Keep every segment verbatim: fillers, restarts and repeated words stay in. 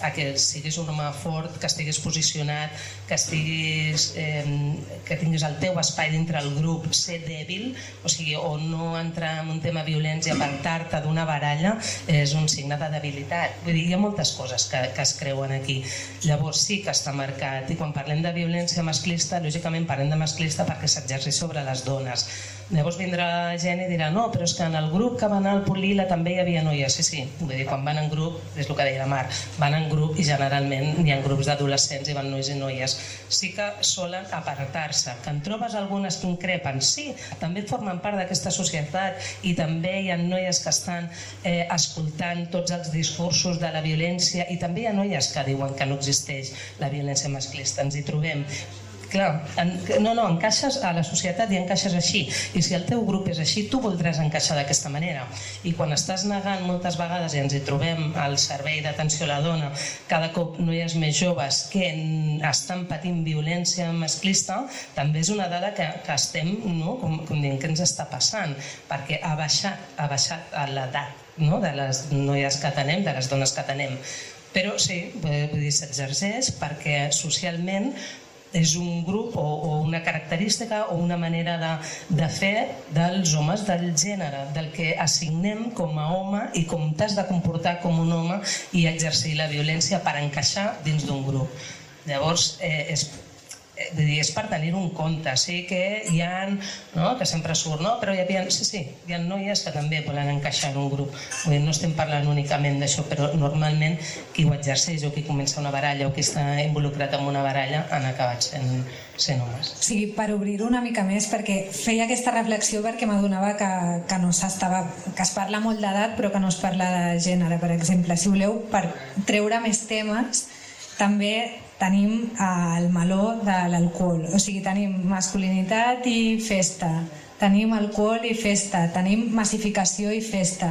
a que siguis un home fort, que estiguis posicionat, que estiguis eh, que tinguis el teu espai dintre el grup, ser dèbil, o sigui, o no entrar en un tema violents i apartar-te d'una baralla és un signe de debilitat. Vull dir, hi ha moltes coses que, que es creuen aquí. Llavors sí que està marcat, i quan parlem de violència masclista, lògicament parlem de masclista perquè s'exerceix sobre les dones. Llavors vindrà gent i dirà, no, però és que en el grup que va anar al Punt-Lila també hi havia noies. Sí, sí, vull dir, quan van en grup, és el que deia la Mar, van en grup i generalment hi ha grups d'adolescents i van nois i noies. Sí que solen apartar-se. Que en trobes algunes que increpen? Sí, també formen part d'aquesta societat i també hi ha noies que estan eh, escoltant tots els discursos de la violència i també hi ha noies que diuen que no existeix la violència masclista. Ens hi trobem. Clar, en, no, no, encaixes a la societat i encaixes així, i si el teu grup és així, tu voldràs encaixar d'aquesta manera, i quan estàs negant moltes vegades, i ens hi trobem al servei d'atenció a la dona, cada cop noies més joves que estan patint violència masclista, també és una dada que, que estem, no? com, com dient, què ens està passant, perquè ha baixat, ha baixat l'edat, no? de les noies que atenem, de les dones que atenem, però sí, vull dir, s'exerceix perquè socialment és un grup o, o una característica o una manera de, de fer dels homes del gènere, del que assignem com a home i com t'has de comportar com un home i exercir la violència per encaixar dins d'un grup. Llavors, eh, és, eh, és per tenir un compte. Sí que hi ha, no, que sempre surt, no? Però hi havia, sí, sí, hi ha noies que també volen encaixar en un grup. Vull dir, no estem parlant únicament d'això, però normalment qui ho exerceix o qui comença una baralla o qui està involucrat en una baralla han acabat sent, sent homes. O sigui, per obrir-ho una mica més, perquè feia aquesta reflexió perquè m'adonava que, que no s'estava, que es parla molt d'edat però que no es parla de gènere, per exemple. Si voleu, per treure més temes, també tenim el meló de l'alcohol, o sigui, tenim masculinitat i festa, tenim alcohol i festa, tenim massificació i festa.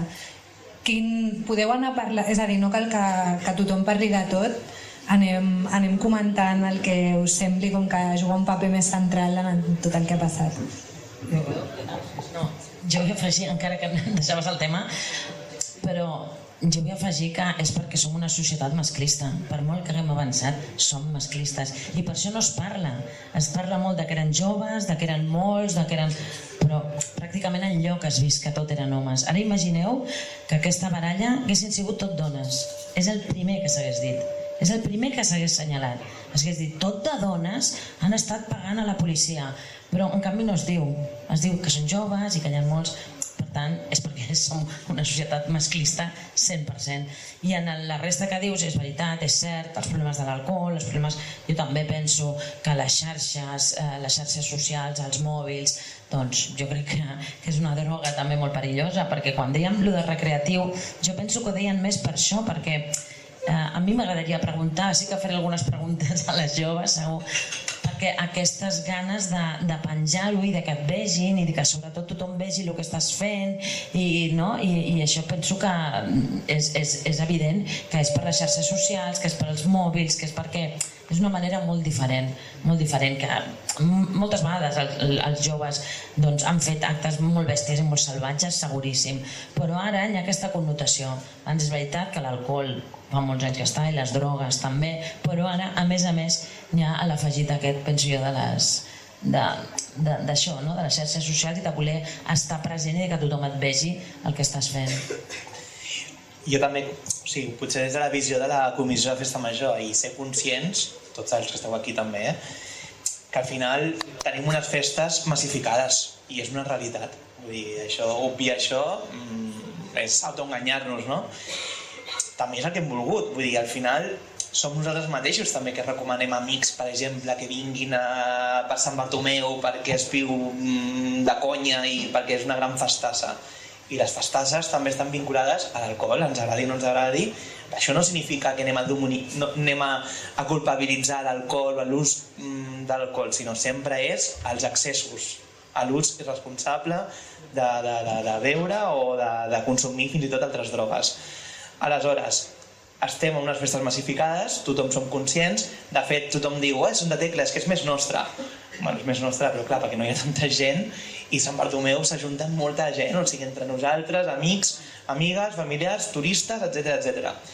Quin... Podeu anar a parlar, és a dir, no cal que, que tothom parli de tot, anem, anem comentant el que us sembli, com que juga un paper més central en tot el que ha passat. No, jo vull afegir, encara que deixaves el tema, però jo vull afegir que és perquè som una societat masclista. Per molt que haguem avançat, som masclistes. I per això no es parla. Es parla molt de que eren joves, de que eren molts, de que eren... però pràcticament enlloc has vist que tot eren homes. Ara imagineu que aquesta baralla haguessin sigut tot dones. És el primer que s'hagués dit. És el primer que s'hagués assenyalat. S'hagués dit, tot de dones han estat pagant a la policia. Però en canvi no es diu. Es diu que són joves i que hi ha molts... Per tant, és perquè som una societat masclista cent per cent. I en la resta que dius és veritat, és cert, els problemes de l'alcohol, els problemes... Jo també penso que les xarxes, eh, les xarxes socials, els mòbils, doncs jo crec que, que és una droga també molt perillosa, perquè quan dèiem allò de recreatiu, jo penso que ho deien més per això, perquè eh, a mi m'agradaria preguntar, sí que faré algunes preguntes a les joves, segur, perquè aquestes ganes de, de penjar-ho i de que et vegin i de que sobretot tothom vegi el que estàs fent i, no? I, i això penso que és, és, és evident que és per les xarxes socials, que és per als mòbils, que és perquè és una manera molt diferent, molt diferent que moltes vegades els, els joves doncs, han fet actes molt bèsties i molt salvatges, seguríssim, però ara hi ha aquesta connotació. Doncs és veritat que l'alcohol fa molts anys que està i les drogues també, però ara a més a més hi ha l'afegit aquest, penso jo, de les d'això, no? De les xarxes socials i de voler estar present i que tothom et vegi el que estàs fent. Jo també, o sigui, potser des de la visió de la Comissió de Festa Major i ser conscients, tots els que esteu aquí també, que al final tenim unes festes massificades i és una realitat. Vull dir, això, obviar això és autoenganyar-nos, no? També és el que hem volgut, vull dir, al final som nosaltres mateixos també que recomanem amics, per exemple, que vinguin a, per Sant Bartomeu perquè es viu de conya i perquè és una gran festassa. I les festasses també estan vinculades a l'alcohol, ens agradi o no ens agradi. Això no significa que anem a, domini... no, anem a, a culpabilitzar l'alcohol o l'ús mm, de l'alcohol, sinó sempre és els excessos, l'ús irresponsable de, de, de, de beure o de, de consumir fins i tot altres drogues. Aleshores, estem en unes festes massificades, tothom som conscients, de fet tothom diu, eh, són de Tecla, és que és més nostra. Bueno, és més nostra, però clar, perquè no hi ha tanta gent i Sant Bartomeu s'ajunta molta gent, o sigui, entre nosaltres, amics, amigues, familiars, turistes, etcètera, etcètera.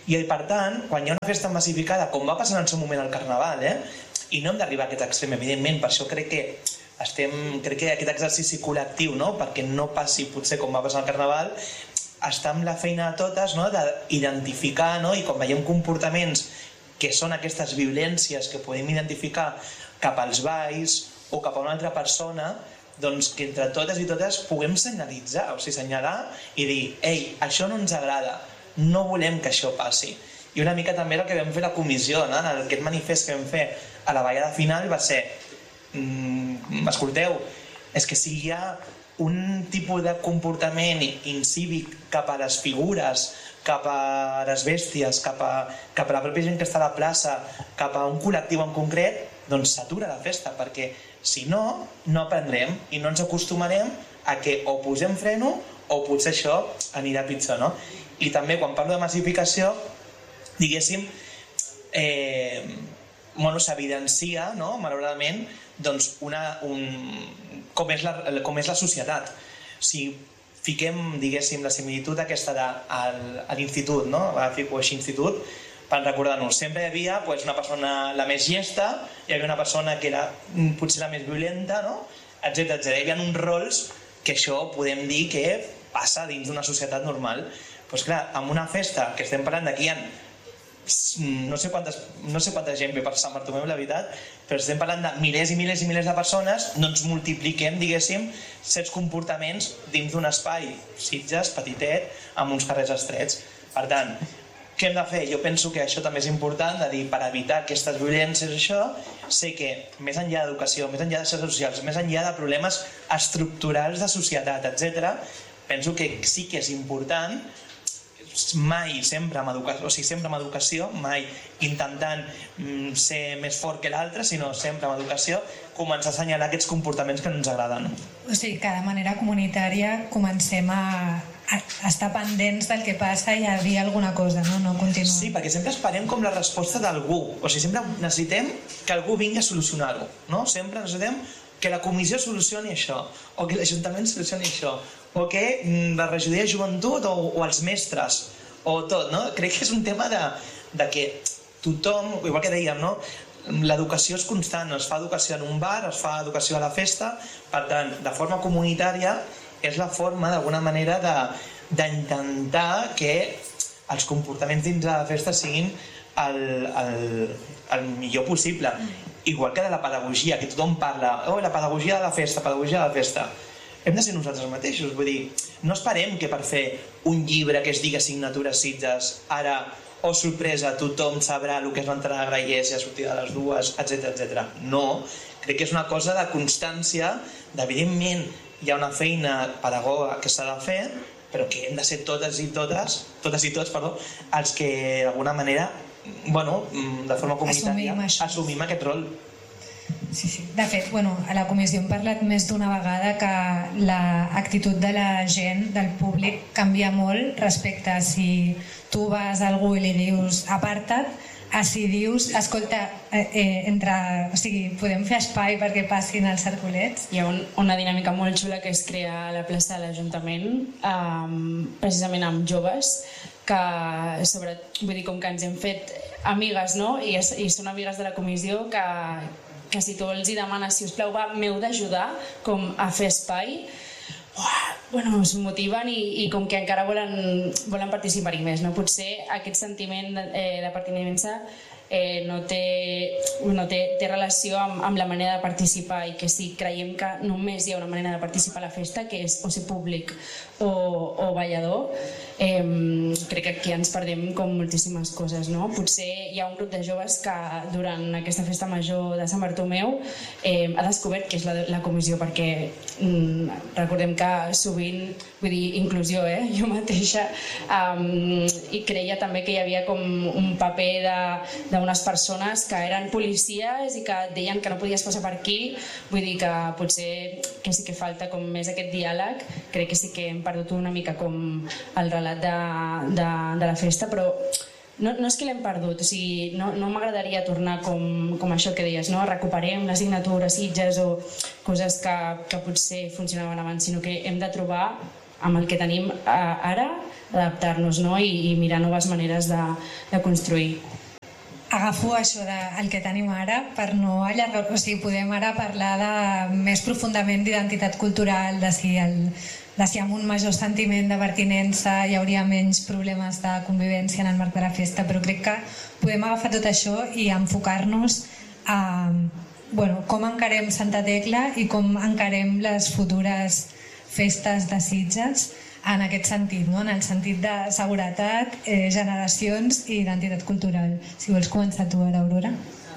I per tant, quan hi ha una festa massificada, com va passar en el seu moment al Carnaval, eh? I no hem d'arribar a aquest extrem, evidentment, per això crec que estem, crec que aquest exercici col·lectiu, no? Perquè no passi potser com va passar al Carnaval, està amb la feina de totes, no? D'identificar, no? I quan veiem comportaments que són aquestes violències que podem identificar cap als balls o cap a una altra persona, doncs que entre totes i totes puguem senyalitzar, o sigui, senyalar i dir, ei, això no ens agrada, no volem que això passi. I una mica també el que vam fer la comissió, no? En aquest manifest que vam fer a la ballada final va ser, mm, escolteu, és que si hi ha un tipus de comportament incívic cap a les figures, cap a les bèsties, cap a, cap a la pròpia gent que està a la plaça, cap a un col·lectiu en concret, doncs s'atura la festa, perquè si no, no aprendrem i no ens acostumarem a que o posem freno o potser això anirà pitjor, no? I també quan parlo de massificació, diguéssim, eh, bueno, s'evidencia, no? Malauradament, doncs una, un, com, és la, com és la societat. Si fiquem, diguéssim, la similitud aquesta de, al, a l'institut, no? A fico així institut, per recordar-nos, sempre hi havia pues, una persona la més llesta, hi havia una persona que era potser la més violenta, no? etcètera, etcètera. Hi havia uns rols que això podem dir que passa dins d'una societat normal. Doncs clar, amb una festa que estem parlant d'aquí hi ha no sé, quantes, no sé quanta gent ve per Sant Bartomeu, la veritat, però estem parlant de milers i milers i milers de persones, no ens multipliquem, diguéssim, certs comportaments dins d'un espai, Sitges, petitet, amb uns carrers estrets. Per tant, què hem de fer? Jo penso que això també és important, de dir, per evitar aquestes violències, això, sé que més enllà d'educació, més enllà de xarxes socials, més enllà de problemes estructurals de societat, etcètera, penso que sí que és important, mai sempre amb educació, o sigui, sempre amb educació, mai intentant mm, ser més fort que l'altre, sinó sempre amb educació, començar a assenyalar aquests comportaments que no ens agraden. O sigui, que de manera comunitària comencem a, a estar pendents del que passa i a dir alguna cosa, no? No continuar. Sí, perquè sempre esperem com la resposta d'algú, o sigui, sempre necessitem que algú vingui a solucionar-ho, no? Sempre necessitem que la comissió solucioni això, o que l'Ajuntament solucioni això, o que la regidoria de joventut o, o els mestres, o tot, no? Crec que és un tema de, de que tothom, igual que dèiem, no? L'educació és constant, es fa educació en un bar, es fa educació a la festa, per tant, de forma comunitària és la forma, d'alguna manera, d'intentar que els comportaments dins de la festa siguin el, el, el millor possible. Igual que de la pedagogia, que tothom parla, oh, la pedagogia de la festa, pedagogia de la festa. Hem de ser nosaltres mateixos, vull dir, no esperem que per fer un llibre que es digui assignatura Sitges, ara, oh sorpresa, tothom sabrà el que és l'entrada a Grallers i la sortida de les dues, etcètera, etcètera. No, crec que és una cosa de constància, d'evidentment hi ha una feina pedagoga que s'ha de fer, però que hem de ser totes i totes, totes i tots, perdó, els que d'alguna manera, bueno, de forma comunitària, assumim, assumim aquest rol. Sí, sí. De fet, bueno, a la comissió hem parlat més d'una vegada que l'actitud de la gent, del públic, canvia molt respecte a si tu vas a algú i li dius aparta't, a si dius, escolta, eh, eh, entre, o sigui, podem fer espai perquè passin els circulets. Hi ha un, una dinàmica molt xula que es crea a la plaça de l'Ajuntament, um, precisament amb joves, que sobre, vull dir, com que ens hem fet amigues, no? I, i són amigues de la comissió que, que si tu els demanes, si us plau, va, m'heu d'ajudar com a fer espai, uah, bueno, es motiven i, i com que encara volen, volen participar-hi més, no? Potser aquest sentiment eh, de pertinença eh, no, té, no té, té relació amb, amb la manera de participar, i que si creiem que només hi ha una manera de participar a la festa, que és o ser públic o, o ballador, eh, crec que aquí ens perdem com moltíssimes coses, no? Potser hi ha un grup de joves que durant aquesta festa major de Sant Bartomeu eh, ha descobert que és la, la comissió, perquè mm, recordem que sovint, vull dir, inclusió, eh? Jo mateixa, um, i creia també que hi havia com un paper de, d'unes persones que eren policies i que deien que no podies passar per aquí. Vull dir que potser que sí que falta com més aquest diàleg. Crec que sí que hem perdut una mica com el relat de, de, de la festa, però no, no és que l'hem perdut, o sigui, no, no m'agradaria tornar com, com això que deies, no? Recuperem l'assignatura Sitges o coses que, que potser funcionaven abans, sinó que hem de trobar amb el que tenim ara adaptar-nos, no? I, i mirar noves maneres de, de construir. Agafo això del que tenim ara per no allargar, o sigui, podem ara parlar de, més profundament d'identitat cultural, de si, el, de si amb un major sentiment de pertinença hi hauria menys problemes de convivència en el marc de la festa, però crec que podem agafar tot això i enfocar-nos a bueno, com encarem Santa Tecla i com encarem les futures festes de Sitges en aquest sentit, no? En el sentit de seguretat, eh, generacions i identitat cultural. Si vols començar tu ara, Aurora.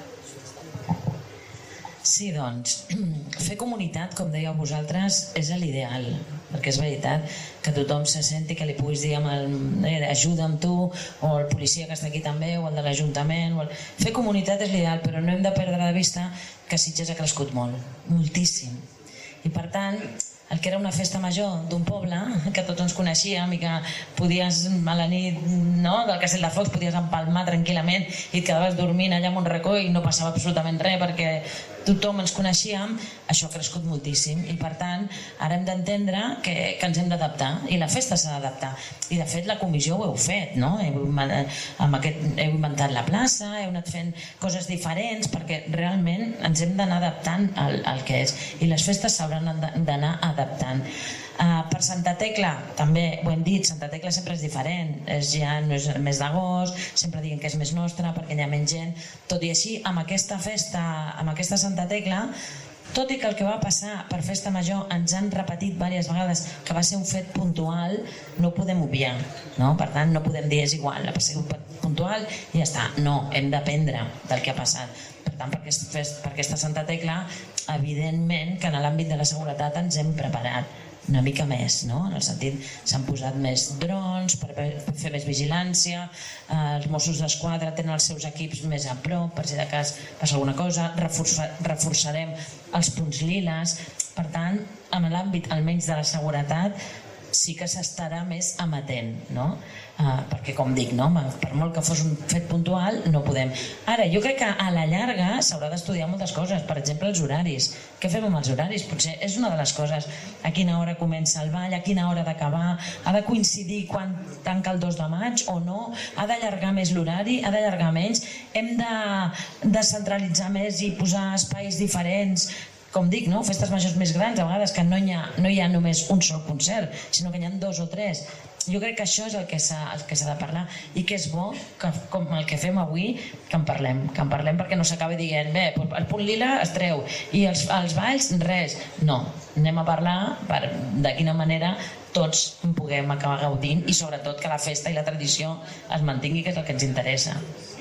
Sí, doncs, fer comunitat, com dèieu vosaltres, és l'ideal, perquè és veritat que tothom se senti que li puguis dir amb el, eh, ajuda amb tu, o el policia que està aquí també, o el de l'Ajuntament. El... Fer comunitat és l'ideal, però no hem de perdre de vista que Sitges ha crescut molt, moltíssim. I per tant, el que era una festa major d'un poble, que tots ens coneixíem i que podies a la nit, no, del Castell de Focs podies empalmar tranquil·lament i et quedaves dormint allà en un racó i no passava absolutament res perquè tothom ens coneixíem, això ha crescut moltíssim i per tant ara hem d'entendre que, que ens hem d'adaptar i la festa s'ha d'adaptar i de fet la comissió ho heu fet, no? Heu, amb aquest, heu inventat la plaça, heu anat fent coses diferents perquè realment ens hem d'anar adaptant al, al que és i les festes s'hauran d'anar adaptant. Uh, per Santa Tecla, també ho hem dit, Santa Tecla sempre és diferent, és ja no és el mes d'agost, sempre diguem que és més nostra perquè hi ha menys gent, tot i així amb aquesta festa, amb aquesta Santa Tecla, tot i que el que va passar per Festa Major ens han repetit diverses vegades que va ser un fet puntual, no ho podem obviar, no? Per tant no podem dir és igual, ha sigut puntual i ja està, no, hem d'aprendre del que ha passat. Per tant, per aquesta Santa Tecla, evidentment que en l'àmbit de la seguretat ens hem preparat una mica més, no? En el sentit s'han posat més drons per fer més vigilància, els Mossos d'Esquadra tenen els seus equips més a prop per si de cas passa alguna cosa, reforçarem els punts liles, per tant en l'àmbit almenys de la seguretat sí que s'estarà més amatent, no? Uh, perquè com dic, no? Per molt que fos un fet puntual no podem. Ara, jo crec que a la llarga s'haurà d'estudiar moltes coses, per exemple els horaris. Què fem amb els horaris? Potser és una de les coses, a quina hora comença el ball, a quina hora d'acabar, ha de coincidir quan tanca el dos de maig o no, ha d'allargar més l'horari, ha d'allargar menys, hem de, de centralitzar més i posar espais diferents, com dic, no? Festes majors més grans, a vegades que no hi ha, no hi ha només un sol concert, sinó que n'hi ha dos o tres. Jo crec que això és el que s'ha de parlar i que és bo, que, com el que fem avui, que en parlem, que en parlem perquè no s'acabi dient, bé, el punt lila es treu i els, els balls, res. No, anem a parlar per, de quina manera tots en puguem acabar gaudint i sobretot que la festa i la tradició es mantingui, que és el que ens interessa.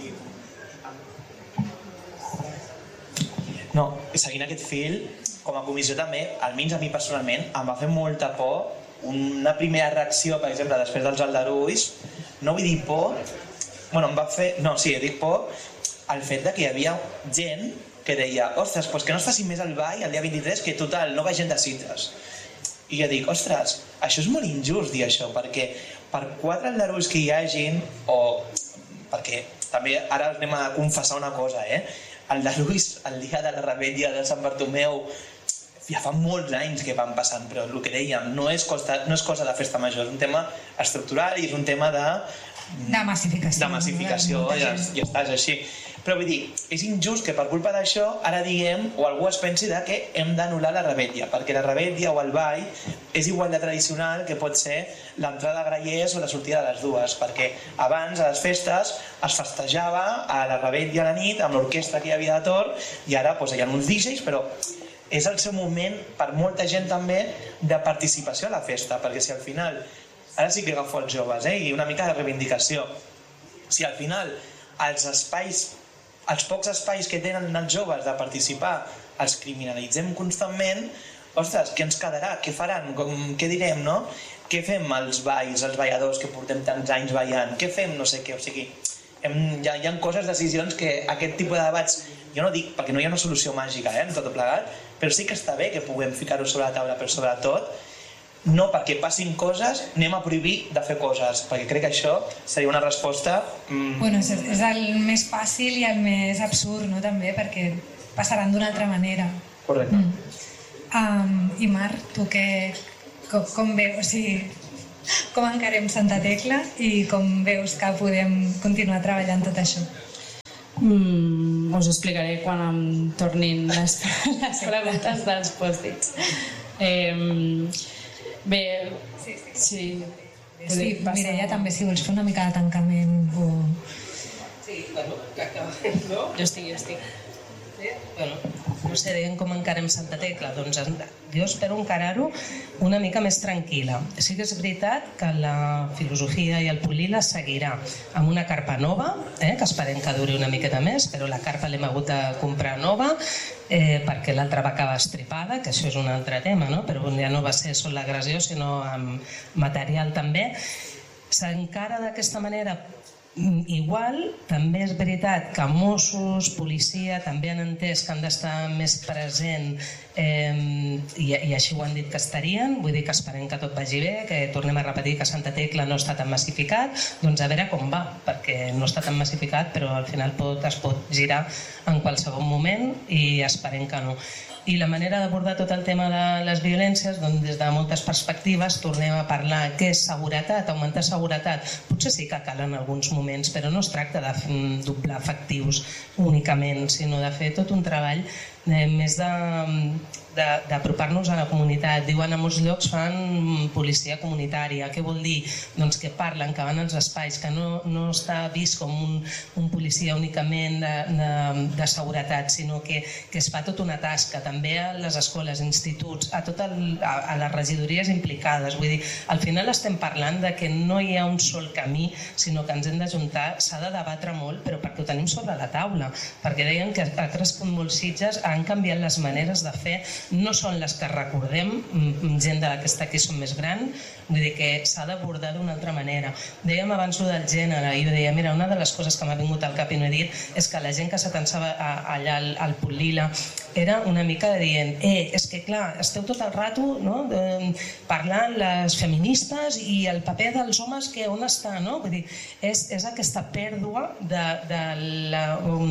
No, seguint aquest fil, com a comissió també, almenys a mi personalment, em va fer molta por una primera reacció, per exemple, després dels aldarulls, no vull dir por, bueno, em va fer, no, sí, dic por, el fet de que hi havia gent que deia, ostres, doncs que no es faci més el ball el dia vint-i-tres, que total, no va gent de Sitges. I jo dic, ostres, això és molt injust dir això, perquè per quatre aldarulls que hi hagin, o perquè també ara anem a confessar una cosa, eh? Aldarulls el dia de la Revetlla de Sant Bartomeu ja fa molts anys que van passant, però el que dèiem no és cosa, no és cosa de festa major, és un tema estructural i és un tema de... De massificació. De massificació, ja, ja estàs així. Però vull dir, és injust que per culpa d'això ara diguem, o algú es pensi de que hem d'anul·lar la Revetlla, perquè la Revetlla o el ball és igual de tradicional que pot ser l'entrada a Grallers o la sortida de les dues, perquè abans a les festes es festejava a la Revetlla a la nit amb l'orquestra que hi havia de Tor i ara doncs, hi ha uns D Js, però és el seu moment per molta gent també de participació a la festa, perquè si al final, ara sí que agafo els joves, eh, i una mica de reivindicació, si al final els espais, els pocs espais que tenen els joves de participar els criminalitzem constantment, ostres, què ens quedarà? Què faran? Com, què direm, no? Què fem els balls, els balladors que portem tants anys ballant? Què fem? No sé què, o sigui... Hem, hi, ha, hi ha coses, decisions que aquest tipus de debats, jo no dic perquè no hi ha una solució màgica, eh, en tot plegat, però sí que està bé que puguem ficar-ho sobre la taula, però sobretot no perquè passin coses anem a prohibir de fer coses, perquè crec que això seria una resposta... Mm... Bueno, és, és el més fàcil i el més absurd, no, també, perquè passaran d'una altra manera. Correcte. Mm. Um, I Mar, tu què, com, com veus? O sigui, com encarem Santa Tecla i com veus que podem continuar treballant tot això? Mm, us ho explicaré quan em tornin les, les preguntes dels pòstits. Eh, bé, sí, sí. sí. sí Mireia, també, si vols fer una mica de tancament o... Sí, bueno, que acabem, no? Jo estic, jo estic. Sí? Bueno, no sé, deien com encarem Santa Tecla. Doncs jo espero encarar-ho una mica més tranquil·la. Sí que és veritat que la filosofia i el Pol·lila seguirà amb una carpa nova, eh, que esperem que duri una miqueta més, però la carpa l'hem hagut de comprar nova, eh, perquè l'altra va acabar estripada, que això és un altre tema, no? Però ja no va ser sol l'agressió, sinó amb material també. S'encara d'aquesta manera igual. També és veritat que Mossos, policia, també han entès que han d'estar més present eh, i, i així ho han dit que estarien. Vull dir que esperem que tot vagi bé, que tornem a repetir que Santa Tecla no està tan massificat, doncs a veure com va, perquè no està tan massificat, però al final pot, es pot girar en qualsevol moment i esperem que no. I la manera d'abordar tot el tema de les violències, doncs des de moltes perspectives tornem a parlar què és seguretat, augmentar seguretat. Potser sí que cal en alguns moments, però no es tracta de doblar efectius únicament, sinó de fer tot un treball eh, més de d'apropar-nos a la comunitat. Diuen a molts llocs fan policia comunitària. Què vol dir? Doncs que parlen, que van als espais, que no, no està vist com un, un policia únicament de, de, de seguretat, sinó que, que es fa tota una tasca, també a les escoles, instituts, a, tot el, a, a les regidories implicades. Vull dir, al final estem parlant de que no hi ha un sol camí, sinó que ens hem d'ajuntar, s'ha de debatre molt, però perquè ho tenim sobre la taula, perquè deien que ha crescut molt Sitges, han canviat les maneres de fer, no són les que recordem, gent de la que està aquí són més gran, vull dir que s'ha d'abordar d'una altra manera. Dèiem abans ho del gènere, i jo deia, mira, una de les coses que m'ha vingut al cap i no he dit és que la gent que s'atensava allà al, al Pol·lila era una mica dient, eh, és que clar, esteu tot el rato, no, de, parlant les feministes i el paper dels homes que on està, no? Vull dir, és, és aquesta pèrdua de, de, la,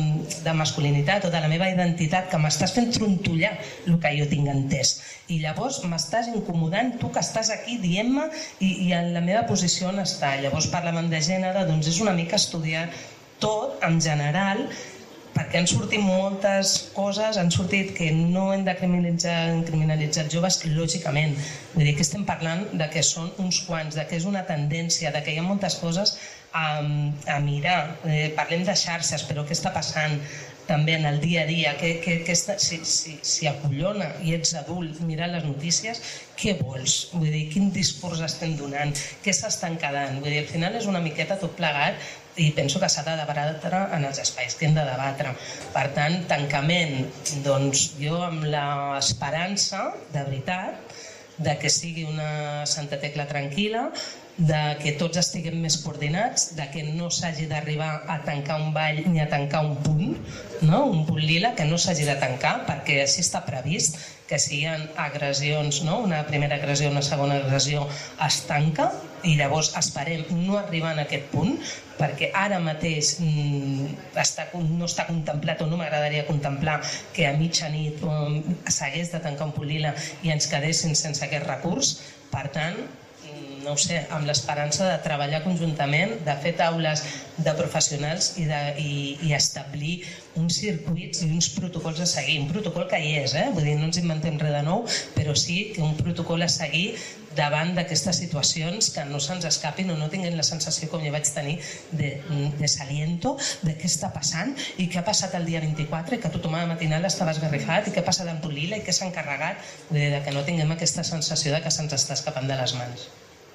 de masculinitat o de la meva identitat que m'estàs fent trontollar el que jo tinc entès. I llavors m'estàs incomodant, tu que estàs aquí dient-me i, i en la meva posició on està. Llavors parlem de gènere, doncs és una mica estudiar tot en general, perquè han sortit moltes coses, han sortit que no hem de criminalitzar, criminalitzar els joves, lògicament. Vull dir que estem parlant de que són uns quants, de que és una tendència, de que hi ha moltes coses a, a mirar. Eh, parlem de xarxes, però què està passant també en el dia a dia? Que, que, que està, si, si, si acollona i ets adult mirant les notícies, què vols? Vull dir, quin discurs estem donant? Què s'estan quedant? Vull dir, al final és una miqueta tot plegat i penso que s'ha de debatre en els espais que hem de debatre. Per tant, tancament, doncs jo amb l'esperança, de veritat, de que sigui una Santa Tecla tranquil·la, de que tots estiguem més coordinats, de que no s'hagi d'arribar a tancar un ball ni a tancar un punt, no? Un punt lila, que no s'hagi de tancar, perquè així està previst que si hi ha agressions, no? Una primera agressió, una segona agressió, es tanca, i llavors esperem no arribar a aquest punt, perquè ara mateix mm, està, no està contemplat o no m'agradaria contemplar que a mitja nit um, s'hagués de tancar un punt lila i ens quedessin sense aquest recurs. Per tant, no ho sé, amb l'esperança de treballar conjuntament, de fer taules de professionals i, de, i, i establir uns circuits i uns protocols a seguir. Un protocol que hi és, eh? Vull dir, no ens inventem res de nou, però sí que un protocol a seguir davant d'aquestes situacions, que no se'ns escapin o no tinguin la sensació, com jo vaig tenir, de, de saliento, de què està passant i què ha passat el dia vint-i-quatre, i que tothom a la matinal estava esgarrifat, i què ha passat amb Pol·lila i què s'ha encarregat. Vull dir, que no tinguem aquesta sensació de que se'ns està escapant de les mans.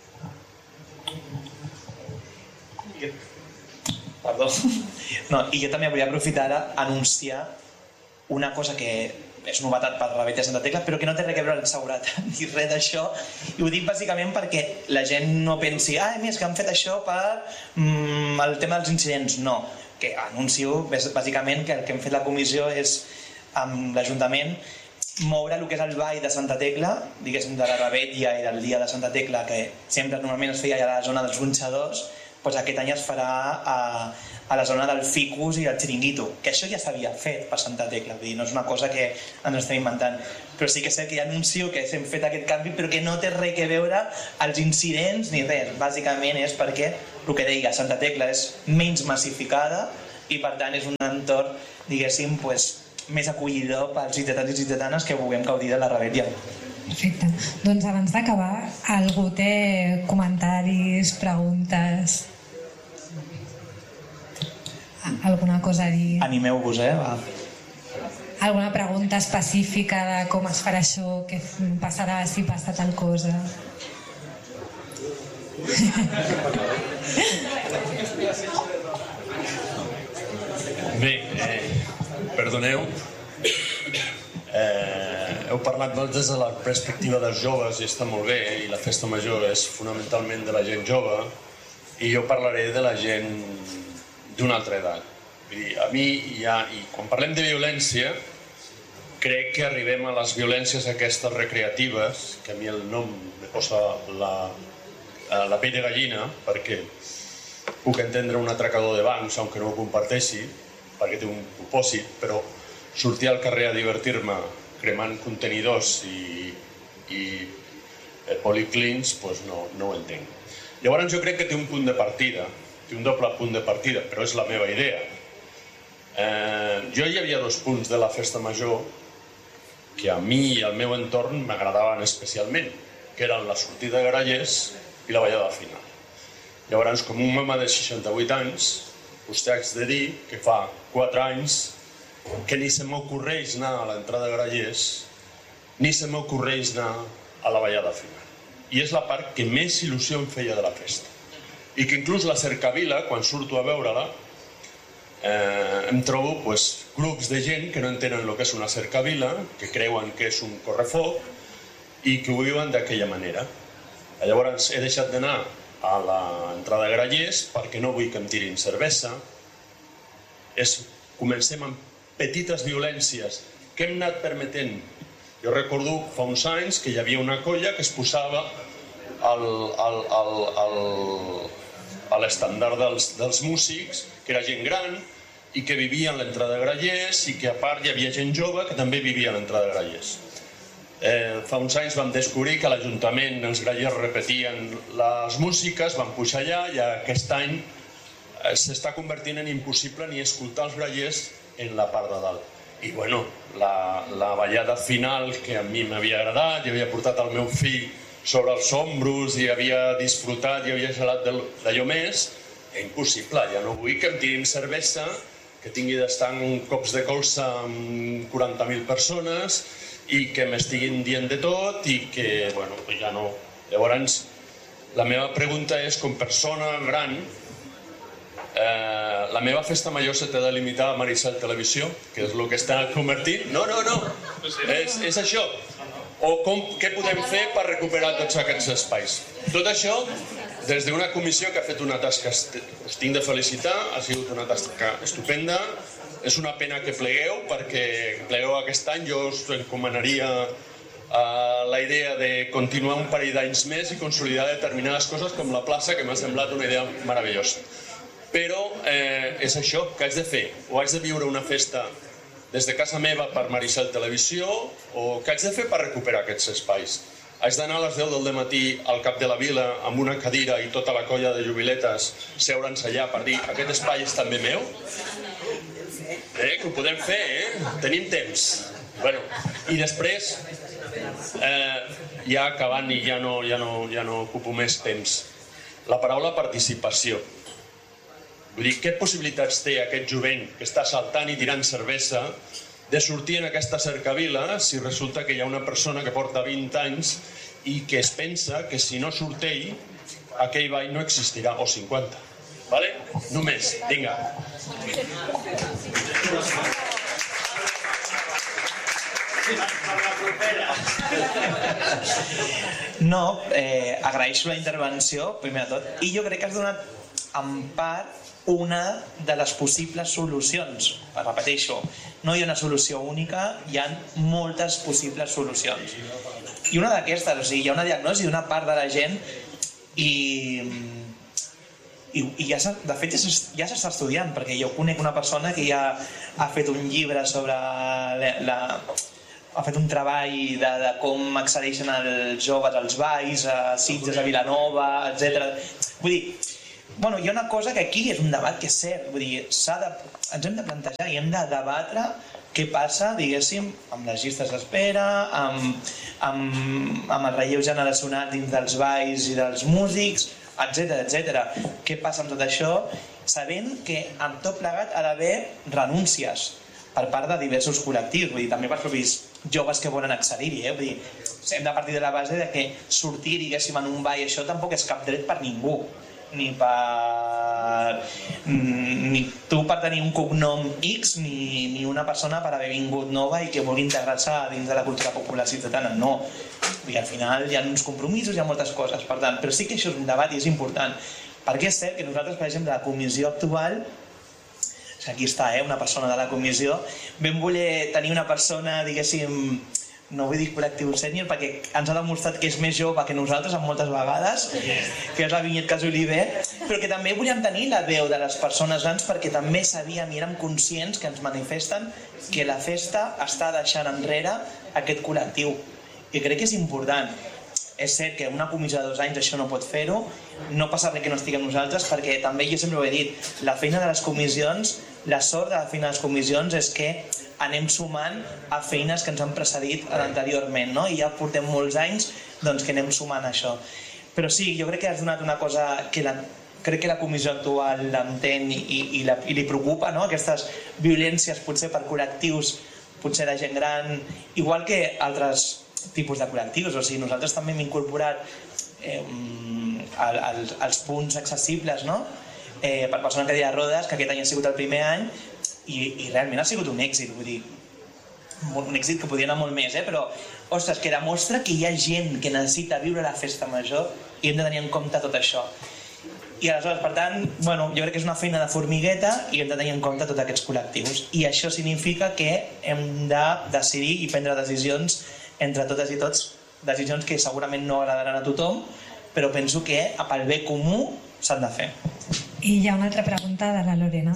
Perdó. No, i jo també volia aprofitar a anunciar una cosa que és novetat per la Beatia Santa Tecla, però que no té res a veure amb seguretat ni res d'això, i ho dic bàsicament perquè la gent no pensi, ah, més que han fet això per mm, el tema dels incidents. No, que anuncio bàsicament que el que hem fet la comissió és amb l'Ajuntament moure el que és el ball de Santa Tecla, diguéssim de la Revetlla i del dia de Santa Tecla, que sempre normalment es feia a la zona dels gronxadors, doncs aquest any es farà a, a la zona del Ficus i el Xiringuito, que això ja s'havia fet per Santa Tecla, vull dir, no és una cosa que ens estem inventant, però sí que sé que ja anuncio que hem fet aquest canvi però que no té res a veure els incidents ni res, bàsicament és perquè el que deia, Santa Tecla és menys massificada i per tant és un entorn, diguéssim, pues, més acollidor pels ciutadans i ciutadanes que vulguem gaudir de la Revetlla. Perfecte. Doncs abans d'acabar, algú té comentaris, preguntes? Alguna cosa a dir? Animeu-vos, eh? Va. Alguna pregunta específica de com es farà això, què passarà si passa tal cosa? Bé, eh, perdoneu, eh, heu parlat molt des de la perspectiva dels joves i està molt bé, i la festa major és fonamentalment de la gent jove, i jo parlaré de la gent d'una altra edat. Vull dir, a mi ja, i quan parlem de violència, crec que arribem a les violències aquestes recreatives, que a mi el nom me posa la, la pell de gallina, perquè puc entendre un atracador de bancs, aunque no ho comparteixi, perquè té un propòsit, però sortir al carrer a divertir-me cremant contenidors i, i policlins, doncs no, no ho entenc. Llavors jo crec que té un punt de partida, té un doble punt de partida, però és la meva idea. Eh, jo hi havia dos punts de la festa major que a mi i al meu entorn m'agradaven especialment, que eren la sortida de Grallers i la ballada final. Llavors, com un home de seixanta-vuit anys, us haig de dir que fa quatre anys que ni se m'ocorreix anar a l'entrada de Grallers ni se m'ocorreix anar a la ballada final. I és la part que més il·lusió em feia de la festa. I que inclús la cercavila, quan surto a veure-la, eh, em trobo pues, grups de gent que no entenen el que és una cercavila, que creuen que és un correfoc i que ho viuen d'aquella manera. Llavors he deixat d'anar a l'entrada de Grallers perquè no vull que em tirin cervesa. És, comencem amb petites violències que hem anat permetent. Jo recordo fa uns anys que hi havia una colla que es posava al, al, al, al, a l'estandard dels, dels músics, que era gent gran i que vivia a l'entrada de Grallers i que a part hi havia gent jove que també vivia a l'entrada de Grallers. Eh, fa uns anys vam descobrir que a l'Ajuntament els grallers repetien les músiques, vam pujar allà i aquest any eh, s'està convertint en impossible ni escoltar els grallers en la part de dalt. I bueno, la, la ballada final que a mi m'havia agradat, i havia portat el meu fill sobre els ombros i havia disfrutat i havia gelat d'allò més, és impossible, ja no vull que em tirin cervesa, que tingui d'estar en cops de colza amb quaranta mil persones i que m'estiguin dient de tot i que, bueno, ja no. Llavors, la meva pregunta és, com persona gran, eh, la meva festa major se t'ha de limitar a Maricel Televisió, que és el que està convertint? No, no, no, és, és això. O com, què podem fer per recuperar tots aquests espais? Tot això, des d'una comissió que ha fet una tasca, us tinc de felicitar, ha sigut una tasca estupenda. És una pena que plegueu, perquè plegueu aquest any. Jo us encomanaria uh, la idea de continuar un parell d'anys més i consolidar determinades coses com la plaça, que m'ha semblat una idea meravellosa. Però eh, és això que haig de fer. O haig de viure una festa des de casa meva per Maricel Televisió, o què haig de fer per recuperar aquests espais? Haig d'anar a les deu del matí al cap de la vila amb una cadira i tota la colla de jubiletes seure'ns allà per dir aquest espai és també meu? Eh, que ho podem fer, eh? Tenim temps. Bueno, i després, eh, ja acabant i ja no, ja, no, ja no ocupo més temps, la paraula participació. Vull dir, què possibilitats té aquest jovent que està saltant i tirant cervesa de sortir en aquesta cercavila si resulta que hi ha una persona que porta vint anys i que es pensa que si no surt ell, aquell ball no existirà, o cinquanta. Vale? Només, vinga. No, eh, agraeixo la intervenció, primer de tot, i jo crec que has donat en part una de les possibles solucions. Repeteixo, no hi ha una solució única, hi ha moltes possibles solucions. I una d'aquestes, o sigui, hi ha una diagnosi d'una part de la gent i, i, i ja de fet ja s'està estudiant, perquè jo conec una persona que ja ha fet un llibre sobre la, la ha fet un treball de, de com accedeixen els joves als balls, a Sitges, a Vilanova, etcètera. Vull dir, bueno, hi ha una cosa que aquí és un debat que és cert, vull dir, de, ens hem de plantejar i hem de debatre què passa, diguéssim, amb les llistes d'espera, amb, amb, amb el relleu generacional dins dels balls i dels músics, etcètera, etcètera. Què passa amb tot això? Sabent que amb tot plegat ha d'haver renúncies per part de diversos col·lectius, vull dir, també per propis joves que volen accedir-hi, eh? Vull dir, hem de partir de la base de que sortir, diguéssim, en un ball, això tampoc és cap dret per ningú, ni per... ni tu per tenir un cognom X, ni, ni una persona per haver vingut nova i que vulgui integrar-se dins de la cultura popular ciutadana, no. Vull dir, al final hi ha uns compromisos, hi ha moltes coses, per tant, però sí que això és un debat i és important, perquè és cert que nosaltres, per exemple, la comissió actual, aquí està, eh, una persona de la comissió, vam voler tenir una persona, diguéssim, no vull dir col·lectiu sènior, perquè ens ha demostrat que és més jove que nosaltres en moltes vegades, que és la Vinyet Casoliver, però que també volíem tenir la veu de les persones grans perquè també sabíem i érem conscients que ens manifesten que la festa està deixant enrere aquest col·lectiu. I crec que és important. És cert que una comissió de dos anys això no pot fer-ho, no passa res que no estiguem nosaltres, perquè també jo sempre ho he dit, la feina de les comissions, la sort de la feina de les comissions és que anem sumant a feines que ens han precedit anteriorment, no? I ja portem molts anys doncs, que anem sumant això. Però sí, jo crec que has donat una cosa que la, crec que la comissió actual l'entén i, i, la, i li preocupa, no? Aquestes violències potser per col·lectius, potser de gent gran, igual que altres tipus de col·lectius, o sigui, nosaltres també hem incorporat eh, el, el, els punts accessibles, no? eh, per persona en cadira de rodes, que aquest any ha sigut el primer any i, i realment ha sigut un èxit, vull dir, un èxit que podria anar molt més, eh? Però, ostres, que demostra que hi ha gent que necessita viure la festa major i hem de tenir en compte tot això. I aleshores, per tant, bueno, jo crec que és una feina de formigueta i hem de tenir en compte tots aquests col·lectius. I això significa que hem de decidir i prendre decisions entre totes i tots, decisions que segurament no agradaran a tothom, però penso que pel bé comú s'han de fer. I hi ha una altra pregunta de la Lorena.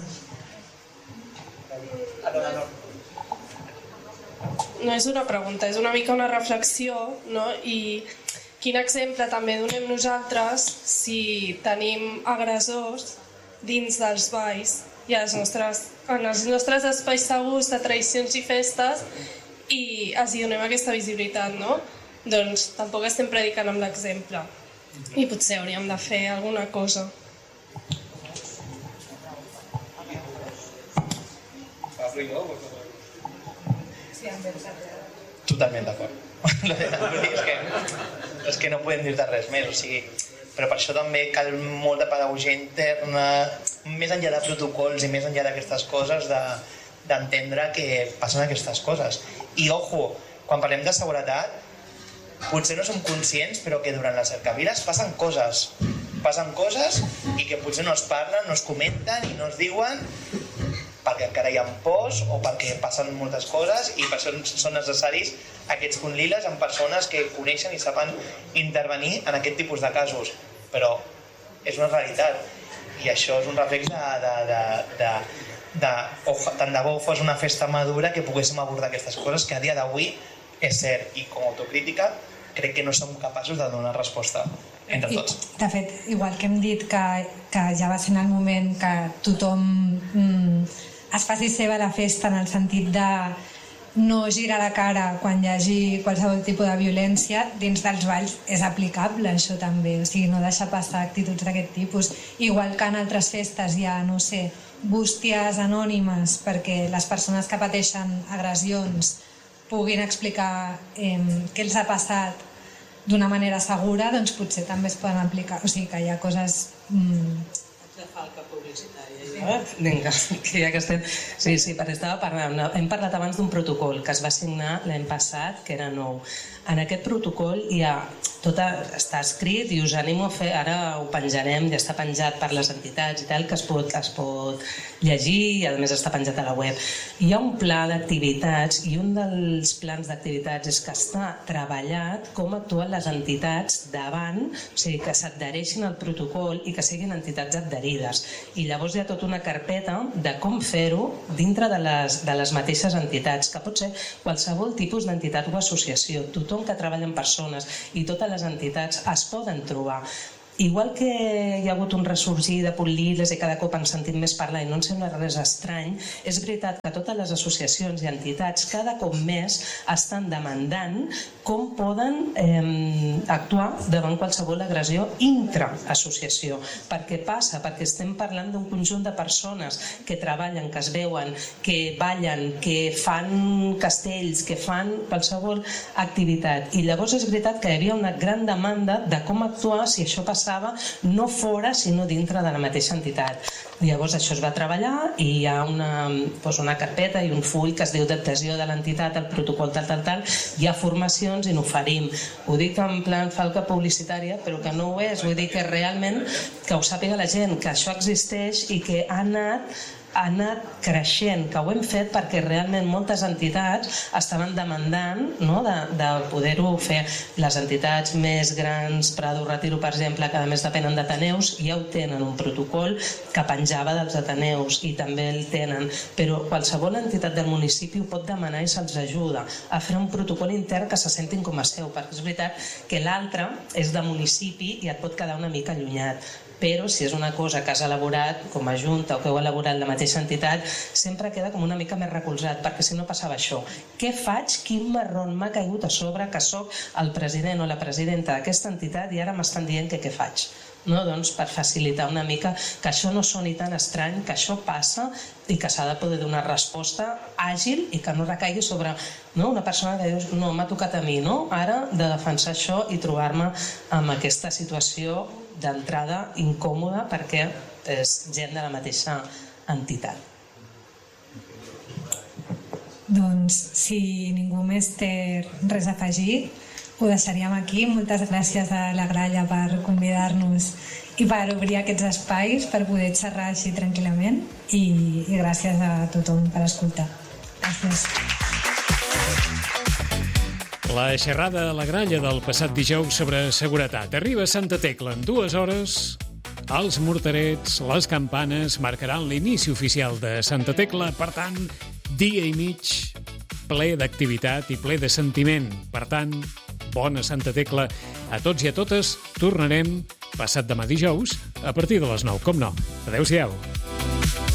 No és una pregunta, és una mica una reflexió, no? I quin exemple també donem nosaltres si tenim agressors dins dels balls i als nostres, en els nostres espais segurs de tradicions i festes i els donem aquesta visibilitat, no? Doncs tampoc estem predicant amb l'exemple i potser hauríem de fer alguna cosa. Totalment d'acord. és, que, és que no podem dir-te res més, o sigui, però per això també cal molta pedagogia interna, més enllà de protocols i més enllà d'aquestes coses, de, d'entendre que passen aquestes coses. I ojo, quan parlem de seguretat, potser no som conscients, però que durant les cercaviles passen coses. Passen coses i que potser no es parlen, no es comenten i no es diuen perquè encara hi ha pors o perquè passen moltes coses i per això són necessaris aquests punts liles amb persones que coneixen i saben intervenir en aquest tipus de casos. Però és una realitat i això és un reflex de... de, de, de De, o, tant de bo fos una festa madura que poguéssim abordar aquestes coses que a dia d'avui és cert i com a autocrítica crec que no som capaços de donar resposta entre tots. I, de fet, igual que hem dit que, que ja va ser en el moment que tothom mm, es faci seva la festa en el sentit de no girar la cara quan hi hagi qualsevol tipus de violència, dins dels balls és aplicable això també, o sigui, no deixar passar actituds d'aquest tipus. Igual que en altres festes hi ha, no sé, bústies anònimes perquè les persones que pateixen agressions puguin explicar eh, què els ha passat d'una manera segura, doncs potser també es poden aplicar, o sigui que hi ha coses... Mm... de falca publicitària. Vinga, que ja que estem... Sí, sí, perquè estava parlant, hem parlat abans d'un protocol que es va signar l'any passat, que era nou. En aquest protocol hi ha tot està escrit i us animo a fer, ara ho penjarem, ja està penjat per les entitats i tal, que es pot, es pot llegir i a més està penjat a la web. Hi ha un pla d'activitats i un dels plans d'activitats és que està treballat com actuen les entitats davant, o sigui, que s'adhereixin al protocol i que siguin entitats adherides. I llavors hi ha tota una carpeta de com fer-ho dintre de les, de les mateixes entitats, que pot ser qualsevol tipus d'entitat o associació, tothom que treballa amb persones i totes les entitats es poden trobar. Igual que hi ha hagut un ressorgir de Punt-Liles i cada cop ens sentim més parlar i no ens sembla res estrany, és veritat que totes les associacions i entitats cada cop més estan demandant com poden eh, actuar davant qualsevol agressió intra-associació. Per què passa? Perquè estem parlant d'un conjunt de persones que treballen, que es veuen, que ballen, que fan castells, que fan qualsevol activitat. I llavors és veritat que hi havia una gran demanda de com actuar si això passava no fora sinó dintre de la mateixa entitat. Llavors això es va treballar i hi ha una, doncs una carpeta i un full que es diu d'adhesió de l'entitat al protocol tal, tal, tal. Hi ha formacions i n'oferim. Ho dic en plan falca publicitària, però que no ho és. Vull dir que realment que ho sàpiga la gent, que això existeix i que ha anat ha anat creixent, que ho hem fet perquè realment moltes entitats estaven demandant, no, de, de poder-ho fer. Les entitats més grans, Prado Retiro, per exemple, que a més depenen d'Ateneus, ja ho tenen, un protocol que penjava dels Ateneus i també el tenen, però qualsevol entitat del municipi ho pot demanar i se'ls ajuda a fer un protocol intern que se sentin com a seu, perquè és veritat que l'altre és de municipi i et pot quedar una mica allunyat. Però si és una cosa que has elaborat com a junta o que heu elaborat la mateixa entitat, sempre queda com una mica més recolzat, perquè si no passava això. Què faig? Quin marron m'ha caigut a sobre que sóc el president o la presidenta d'aquesta entitat i ara m'estan dient que què faig? No? Doncs per facilitar una mica que això no soni tan estrany, que això passa i que s'ha de poder donar resposta àgil i que no recaigui sobre, no, una persona que dius no, m'ha tocat a mi, no? Ara de defensar això i trobar-me amb aquesta situació d'entrada incòmoda perquè és gent de la mateixa entitat. Doncs si ningú més té res a afegir, ho deixaríem aquí. Moltes gràcies a la Gralla per convidar-nos i per obrir aquests espais per poder xerrar així tranquil·lament i, i gràcies a tothom per escoltar. Gràcies. La xerrada a la Gralla del passat dijous sobre seguretat arriba a Santa Tecla en dues hores. Els morterets, les campanes marcaran l'inici oficial de Santa Tecla. Per tant, dia i mig ple d'activitat i ple de sentiment. Per tant, bona Santa Tecla a tots i a totes. Tornarem passat demà dijous a partir de les nou, com no. Adéu-siau.